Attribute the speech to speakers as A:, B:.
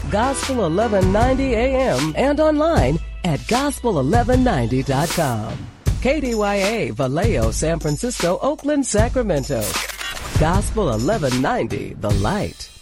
A: Gospel 1190 AM and online at gospel1190.com. KDYA, Vallejo, San Francisco, Oakland, Sacramento. Gospel 1190, The Light.